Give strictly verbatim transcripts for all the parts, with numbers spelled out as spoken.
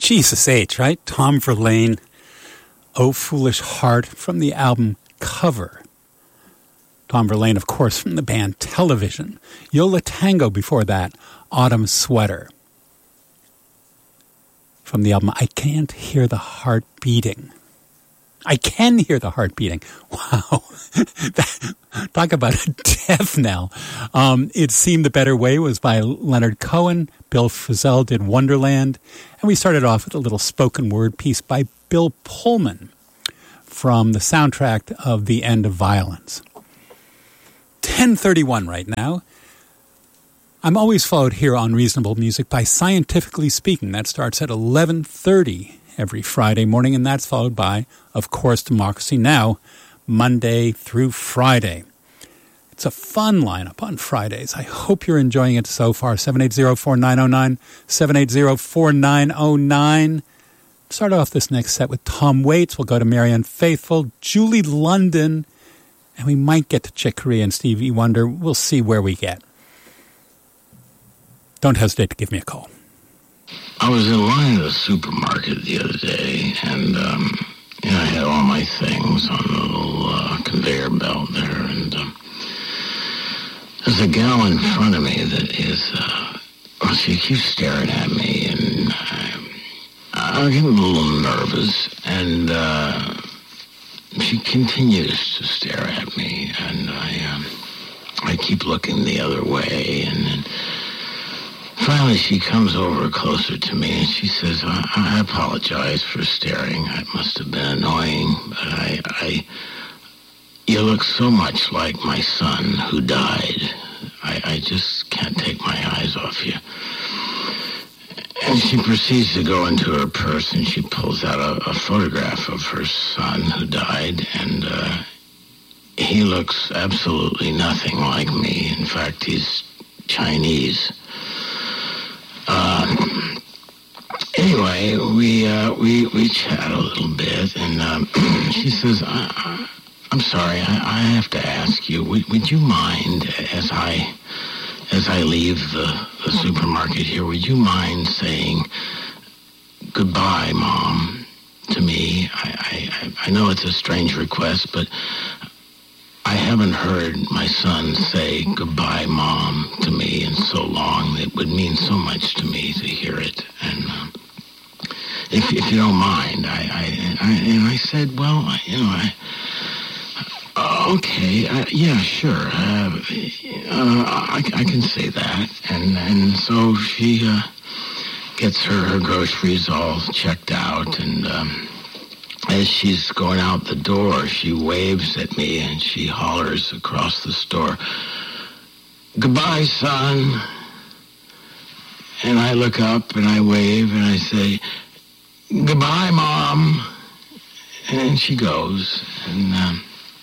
Jesus H, right? Tom Verlaine, Oh Foolish Heart, from the album Cover. Tom Verlaine, of course, from the band Television. Yo La Tengo before that, Autumn Sweater. From the album I Can't Hear the Heart Beating. I can hear the heart beating. Wow. Talk about a death knell. Um, It Seemed the Better Way was by Leonard Cohen. Bill Frisell did Wonderland. And we started off with a little spoken word piece by Bill Pullman from the soundtrack of The End of Violence. ten thirty-one right now. I'm always followed here on Reasonable Music by Scientifically Speaking. That starts at eleven thirty every Friday morning, and that's followed by, of course, Democracy Now!, Monday through Friday. It's a fun lineup on Fridays. I hope you're enjoying it so far. seven eight zero, four nine zero nine, seven eight zero, four nine zero nine. Start off this next set with Tom Waits. We'll go to Marianne Faithfull, Julie London, and we might get to Chick Corea and Stevie Wonder. We'll see where we get. Don't hesitate to give me a call. I was in line at a supermarket the other day, and um, you know, I had all my things on the little uh, conveyor belt there, and um, there's a gal in front of me that is, uh, well, she keeps staring at me, and I, I'm getting a little nervous, and uh, she continues to stare at me, and I, um, I keep looking the other way, and then finally, she comes over closer to me, and she says, I, I apologize for staring. It must have been annoying, but I, I, you look so much like my son who died. I, I just can't take my eyes off you. And she proceeds to go into her purse, and she pulls out a, a photograph of her son who died, and uh, he looks absolutely nothing like me. In fact, he's Chinese. Um, anyway, we, uh, we, we chat a little bit, and, um, she says, I, I, I'm sorry, I, I have to ask you, would, would you mind, as I, as I leave the, the supermarket here, would you mind saying goodbye, Mom, to me? I, I, I know it's a strange request, but I haven't heard my son say goodbye, Mom, to me in so long. It would mean so much to me to hear it. And uh, if if you don't mind, I, I, I and I said, well, you know, I uh, okay, uh, yeah, sure, uh, uh, I, I can say that. And and so she uh, gets her, her groceries all checked out, and Um, as she's going out the door, she waves at me and she hollers across the store, goodbye, son. And I look up and I wave and I say, goodbye, Mom. And she goes. And um,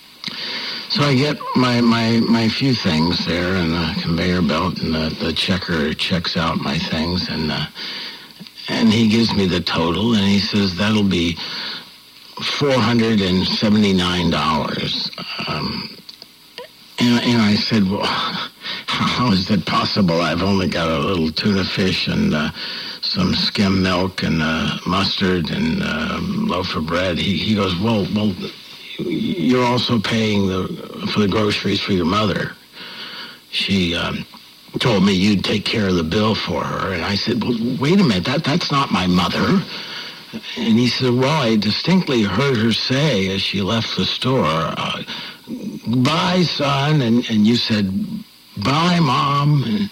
so I get my, my, my few things there in the conveyor belt, and the, the checker checks out my things, and uh, and he gives me the total, and he says, that'll be four hundred seventy-nine dollars. Um, and, and I said, well, how is that possible? I've only got a little tuna fish and uh, some skim milk and uh, mustard and uh, loaf of bread. He, he goes, well, well, you're also paying the, for the groceries for your mother. She um, told me you'd take care of the bill for her. And I said, well, wait a minute, that that's not my mother. And he said, well, I distinctly heard her say as she left the store, uh, bye, son. And, and you said, bye, Mom. And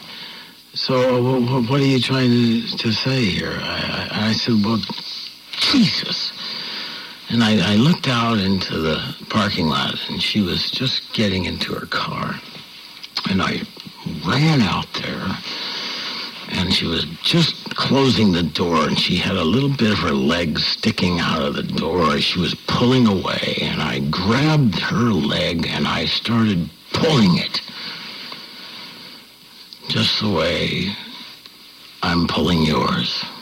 so what are you trying to, to say here? I, I, I said, well, Jesus. And I, I looked out into the parking lot, and she was just getting into her car. And I ran out there, and she was just closing the door, and she had a little bit of her leg sticking out of the door as she was pulling away, and I grabbed her leg and I started pulling it, just the way I'm pulling yours.